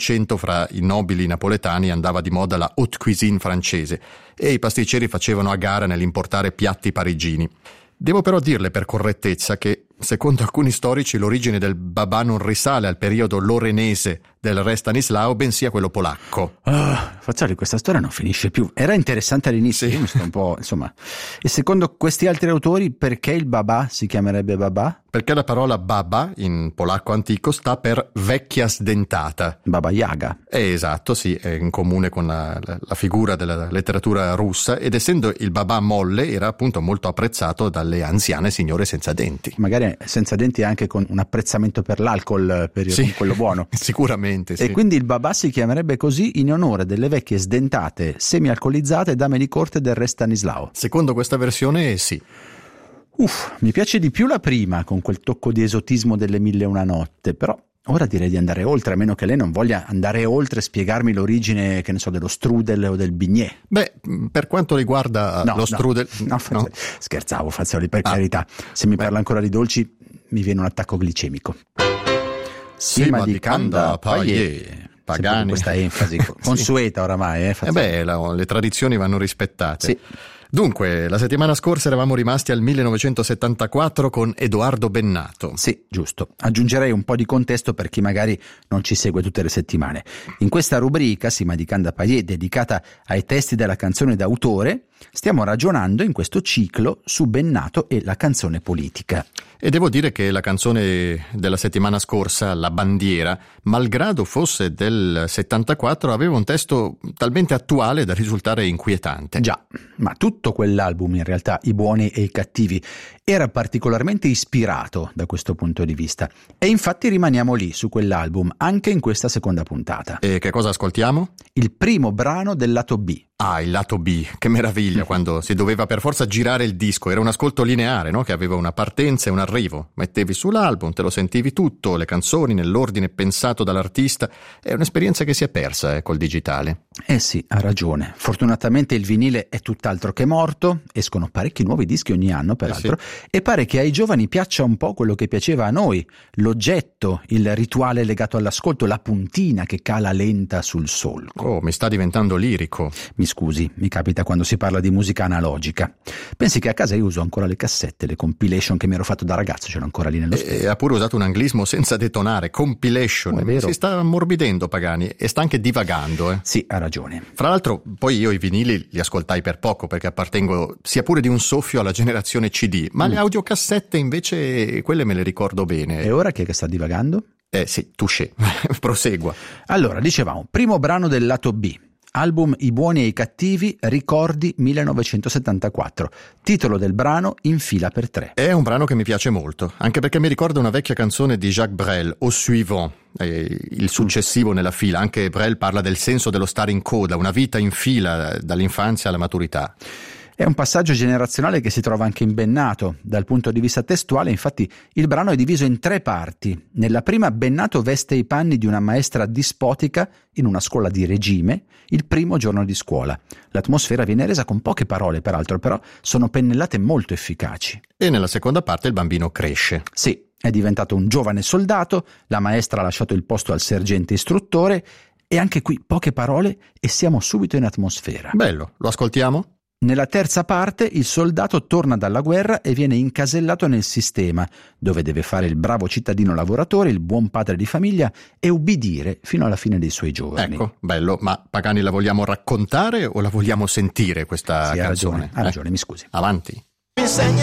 800 fra i nobili napoletani andava di moda la haute cuisine francese e i pasticceri facevano a gara nell'importare piatti parigini. Devo però dirle per correttezza che, secondo alcuni storici, l'origine del babà non risale al periodo lorenese del re Stanislao, bensì a quello polacco. Fazzoli, questa storia non finisce più. Era interessante all'inizio, sì. Io mi sto un po', insomma. E secondo questi altri autori, perché il babà si chiamerebbe babà? Perché la parola baba, in polacco antico, sta per vecchia sdentata. Baba Yaga. Esatto, sì, è in comune con la figura della letteratura russa, ed essendo il babà molle era appunto molto apprezzato dalle anziane signore senza denti. Magari senza denti anche con un apprezzamento per l'alcol, per quello buono. Sicuramente, sì. E quindi il babà si chiamerebbe così in onore delle vecchie sdentate, semi-alcolizzate dame di corte del re Stanislao. Secondo questa versione, sì. Mi piace di più la prima, con quel tocco di esotismo delle 1001 notte, però ora direi di andare oltre, a meno che lei non voglia andare oltre e spiegarmi l'origine, che ne so, dello strudel o del bignè. Beh, per quanto riguarda lo strudel... No. Scherzavo, Fazzoli, per carità. Se mi parla ancora di dolci, mi viene un attacco glicemico. Sima di Canda Paie. Pagani. Questa enfasi consueta oramai, le tradizioni vanno rispettate. Sì. Dunque, la settimana scorsa eravamo rimasti al 1974 con Edoardo Bennato. Sì, giusto. Aggiungerei un po' di contesto per chi magari non ci segue tutte le settimane. In questa rubrica, Sima di Canda Paie, dedicata ai testi della canzone d'autore, stiamo ragionando in questo ciclo su Bennato e la canzone politica. E devo dire che la canzone della settimana scorsa, La bandiera, malgrado fosse del 74, aveva un testo talmente attuale da risultare inquietante. Già, ma tutto quell'album, in realtà, I buoni e i cattivi, era particolarmente ispirato da questo punto di vista. E infatti rimaniamo lì, su quell'album, anche in questa seconda puntata. E che cosa ascoltiamo? Il primo brano del lato B. Ah, il lato B, che meraviglia, quando si doveva per forza girare il disco, era un ascolto lineare, no? Che aveva una partenza e un arrivo, mettevi sull'album, te lo sentivi tutto, le canzoni nell'ordine pensato dall'artista, è un'esperienza che si è persa col digitale. Sì, ha ragione, fortunatamente il vinile è tutt'altro che morto, escono parecchi nuovi dischi ogni anno peraltro, sì. E pare che ai giovani piaccia un po' quello che piaceva a noi, l'oggetto, il rituale legato all'ascolto, la puntina che cala lenta sul solco. Oh, mi sta diventando lirico. Mi scusi, mi capita quando si parla di musica analogica. Pensi che a casa io uso ancora le cassette, le compilation che mi ero fatto da ragazzo, c'erano ancora lì nello studio. E ha pure usato un anglismo senza detonare, compilation. È vero. Si sta ammorbidendo Pagani e sta anche divagando. Sì, ha ragione. Fra l'altro, poi io i vinili li ascoltai per poco perché appartengo sia pure di un soffio alla generazione CD, ma le audiocassette invece quelle me le ricordo bene. E ora chi è che sta divagando? Sì, touché. Prosegua. Allora, dicevamo, primo brano del lato B. Album I buoni e i cattivi, ricordi 1974. Titolo del brano In fila per tre. È un brano che mi piace molto, anche perché mi ricorda una vecchia canzone di Jacques Brel, Au suivant, il successivo nella fila. Anche Brel parla del senso dello stare in coda, una vita in fila dall'infanzia alla maturità. È un passaggio generazionale che si trova anche in Bennato. Dal punto di vista testuale, infatti, il brano è diviso in 3 parti. Nella prima, Bennato veste i panni di una maestra dispotica in una scuola di regime il primo giorno di scuola. L'atmosfera viene resa con poche parole, peraltro, però sono pennellate molto efficaci. E nella seconda parte il bambino cresce. Sì, è diventato un giovane soldato, la maestra ha lasciato il posto al sergente istruttore e anche qui poche parole e siamo subito in atmosfera. Bello, lo ascoltiamo? Nella terza parte il soldato torna dalla guerra e viene incasellato nel sistema, dove deve fare il bravo cittadino lavoratore, il buon padre di famiglia e ubbidire fino alla fine dei suoi giorni. Ecco, bello, ma Pagani la vogliamo raccontare o la vogliamo sentire questa canzone? Ha ragione, mi scusi. Avanti. Mi insegni